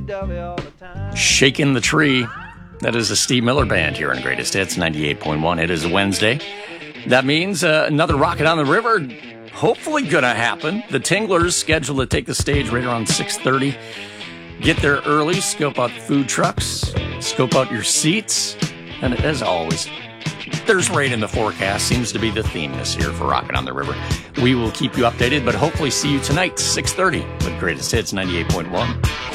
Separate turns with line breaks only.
Shaking the Tree. That is a Steve Miller Band here on Greatest Hits 98.1. It is a Wednesday. That means another Rocket on the River hopefully going to happen. The Tinglers scheduled to take the stage right around 6:30. Get there early, scope out food trucks, scope out your seats, and as always, there's rain in the forecast. Seems to be the theme this year for Rocket on the River. We will keep you updated, but hopefully see you tonight, 6:30, with Greatest Hits 98.1.